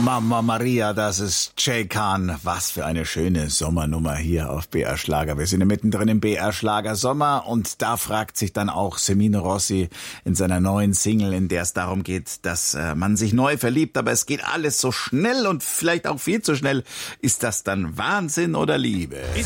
Mama Maria, das ist Jay Khan. Was für eine schöne Sommernummer hier auf BR Schlager. Wir sind ja mittendrin im BR Schlager Sommer und da fragt sich dann auch Semino Rossi in seiner neuen Single, in der es darum geht, dass man sich neu verliebt, aber es geht alles so schnell und vielleicht auch viel zu schnell. Ist das dann Wahnsinn oder Liebe?